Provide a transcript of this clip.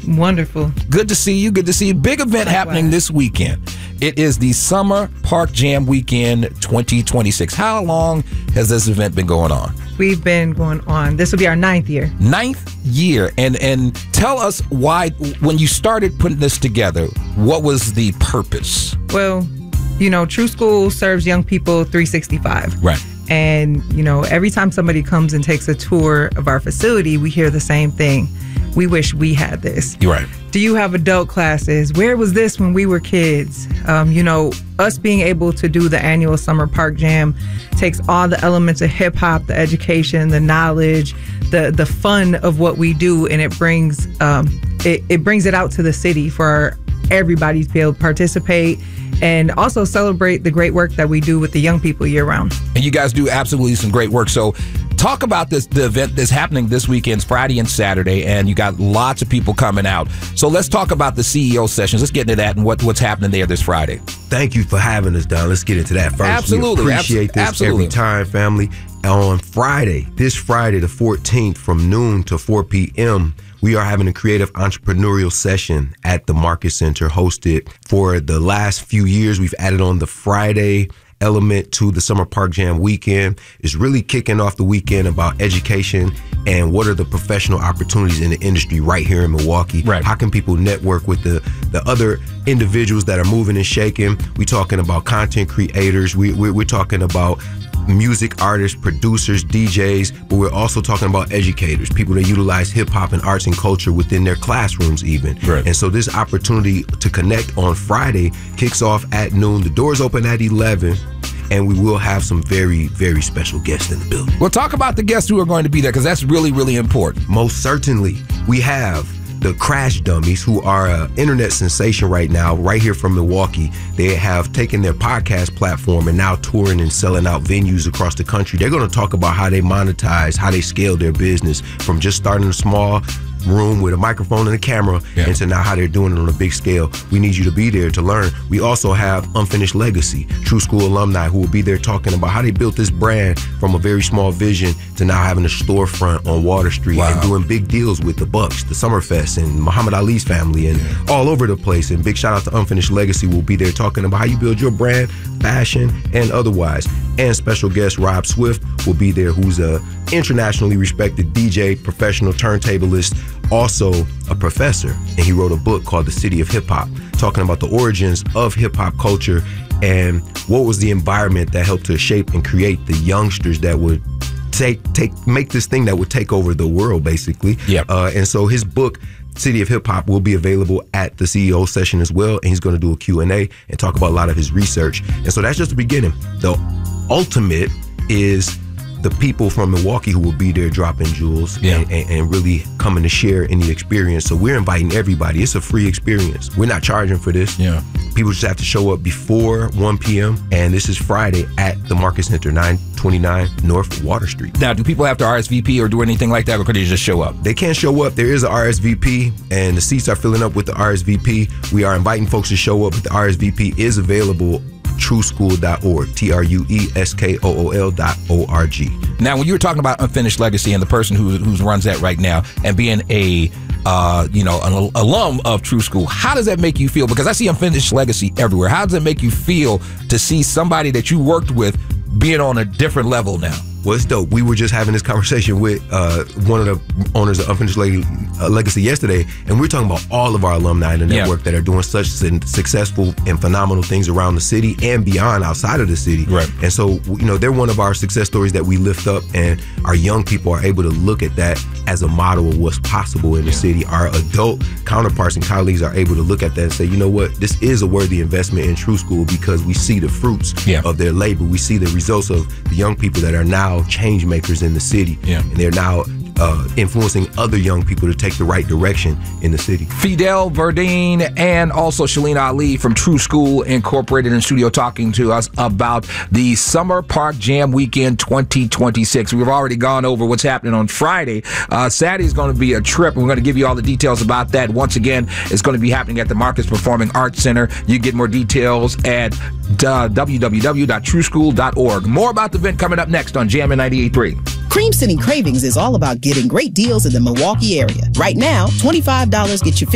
Wonderful. Good to see you. Good to see you. Big event happening this weekend. It is the Summer Park Jam Weekend 2026. How long has this event been going on? We've been going on. This will be our 9th year. 9th year. And tell us why, when you started putting this together, what was the purpose? Well, you know, True School serves young people 365. Right. And, you know, every time somebody comes and takes a tour of our facility, we hear the same thing. We wish we had this. You're right. Do you have adult classes? Where was this when we were kids? You know, us being able to do the annual Summer Park Jam takes all the elements of hip hop, the education, the knowledge, the fun of what we do, and it brings it out to the city for everybody to be able to participate and also celebrate the great work that we do with the young people year round. And you guys do absolutely some great work. So talk about the event that's happening this weekend, Friday and Saturday, and you got lots of people coming out. So let's talk about the CEO sessions. Let's get into that and what's happening there this Friday. Thank you for having us, Don. Let's get into that first. Absolutely. We appreciate this every time, family. On Friday, this Friday, the 14th, from noon to 4 p.m., we are having a creative entrepreneurial session at the Market Center, hosted for the last few years. We've added on the Friday element to the Summer Park Jam weekend. It's really kicking off the weekend about education and what are the professional opportunities in the industry right here in Milwaukee. Right. How can people network with the other individuals that are moving and shaking? We're talking about content creators. We're talking about music artists, producers, DJs, but we're also talking about educators, people that utilize hip hop and arts and culture within their classrooms even. Right. And so this opportunity to connect on Friday kicks off at noon. The doors open at 11. And we will have some very, very special guests in the building. We'll talk about the guests who are going to be there, because that's really, really important. Most certainly. We have the Crash Dummies, who are an internet sensation right now, right here from Milwaukee. They have taken their podcast platform and now touring and selling out venues across the country. They're going to talk about how they monetize, how they scale their business from just starting a small room with a microphone and a camera, and to now how they're doing it on a big scale. We need you to be there to learn. We also have Unfinished Legacy, True School alumni, who will be there talking about how they built this brand from a very small vision to now having a storefront on Water Street. Wow. And doing big deals with the Bucks, the Summerfest, and Muhammad Ali's family, and all over the place. And big shout out to Unfinished Legacy, will be there talking about how you build your brand, fashion, and otherwise. And special guest Rob Swift will be there, who's a internationally respected DJ, professional turntablist, also a professor, and he wrote a book called The City of Hip Hop, talking about the origins of hip hop culture and what was the environment that helped to shape and create the youngsters that would make this thing that would take over the world, basically. And so his book, City of Hip Hop, will be available at the CEO session as well, and he's going to do a Q&A and talk about a lot of his research. And so that's just the beginning. The ultimate is the people from Milwaukee who will be there dropping jewels and really coming to share in the experience. So we're inviting everybody. It's a free experience. We're not charging for this. People just have to show up before 1 p.m. And this is Friday at the Market Center, 929 North Water Street. Now, do people have to RSVP or do anything like that, or could they just show up? They can show up. There is a RSVP, and the seats are filling up with the RSVP. We are inviting folks to show up, but the RSVP is available trueschool.org, TRUESKOOL.org. Now, when you were talking about Unfinished Legacy and the person who runs that right now, and being an alum of True School, how does that make you feel? Because I see Unfinished Legacy everywhere. How does it make you feel to see somebody that you worked with being on a different level now? Well, it's dope. We were just having this conversation with one of the owners of Unfinished Legacy yesterday, and we were talking about all of our alumni in the network that are doing such successful and phenomenal things around the city and beyond, outside of the city. Right. And so, they're one of our success stories that we lift up, and our young people are able to look at that as a model of what's possible in the city. Our adult counterparts and colleagues are able to look at that and say, you know what, this is a worthy investment in True School, because we see the fruits of their labor. We see the results of the young people that are now change makers in the city, and they're now influencing other young people to take the right direction in the city. Fidel Verdine and also Shalene Ali from True School Incorporated in studio talking to us about the Summer Park Jam Weekend 2026. We've already gone over what's happening on Friday. Saturday is going to be a trip, and we're going to give you all the details about that. Once again, it's going to be happening at the Marcus Performing Arts Center. You get more details at www.trueschool.org. More about the event coming up next on Jammin' 98.3. Cream City Cravings is all about getting great deals in the Milwaukee area. Right now, $25 gets you